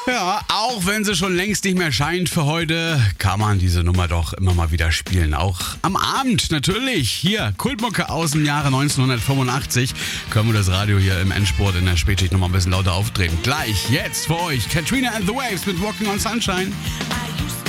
Ja, auch wenn sie schon längst nicht mehr scheint für heute, kann man diese Nummer doch immer mal wieder spielen. Auch am Abend natürlich. Hier, Kultmucke aus dem Jahre 1985. Können wir das Radio hier im Endspurt in der Spätschicht noch mal ein bisschen lauter aufdrehen. Gleich, jetzt für euch, Katrina and the Waves mit Walking on Sunshine.